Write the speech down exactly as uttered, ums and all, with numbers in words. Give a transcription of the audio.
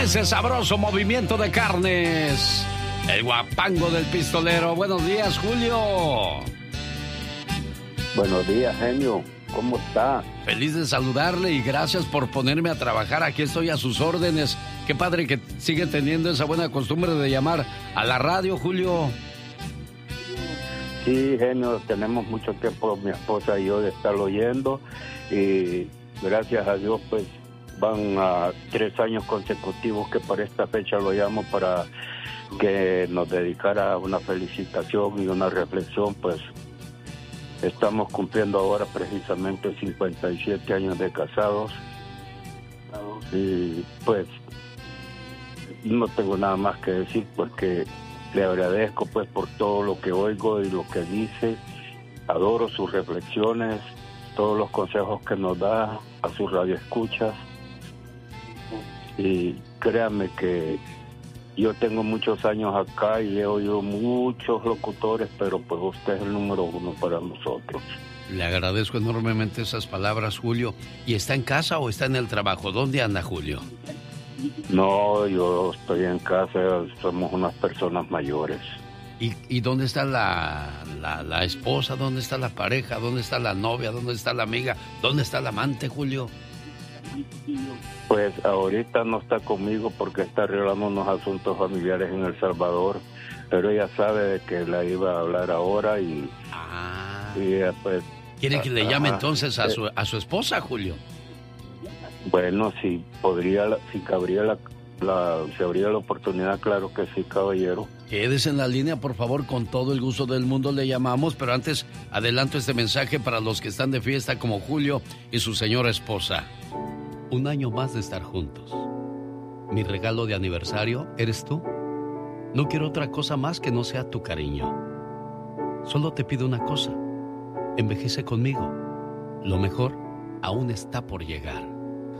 ese sabroso movimiento de carnes. El guapango del pistolero. Buenos días, Julio. Buenos días, genio. ¿Cómo está? Feliz de saludarle y gracias por ponerme a trabajar. Aquí estoy a sus órdenes. Qué padre que sigue teniendo esa buena costumbre de llamar a la radio, Julio. Sí, genio, tenemos mucho tiempo, mi esposa y yo, de estarlo oyendo. Y gracias a Dios, pues, van a tres años consecutivos que para esta fecha lo llamo para que nos dedicara una felicitación y una reflexión. Pues estamos cumpliendo ahora precisamente cincuenta y siete años de casados y pues no tengo nada más que decir, porque le agradezco pues por todo lo que oigo y lo que dice. Adoro sus reflexiones, todos los consejos que nos da a sus radioescuchas, y créanme que yo tengo muchos años acá y he oído muchos locutores, pero pues usted es el número uno para nosotros. Le agradezco enormemente esas palabras, Julio. ¿Y está en casa o está en el trabajo? ¿Dónde anda, Julio? No, yo estoy en casa, somos unas personas mayores. ¿Y, y dónde está la, la, la esposa? ¿Dónde está la pareja? ¿Dónde está la novia? ¿Dónde está la amiga? ¿Dónde está el amante, Julio? Pues ahorita no está conmigo porque está arreglando unos asuntos familiares en El Salvador, pero ella sabe de que la iba a hablar ahora y... Ah. y ella, pues, ¿quiere que le llame ajá, entonces a eh, su, a su esposa, Julio? Bueno, si podría, si cabría la, la, si habría la oportunidad, claro que sí, caballero. Quédese en la línea, por favor, con todo el gusto del mundo le llamamos, pero antes adelanto este mensaje para los que están de fiesta como Julio y su señora esposa. Un año más de estar juntos. Mi regalo de aniversario eres tú. No quiero otra cosa más que no sea tu cariño. Solo te pido una cosa. Envejece conmigo. Lo mejor aún está por llegar.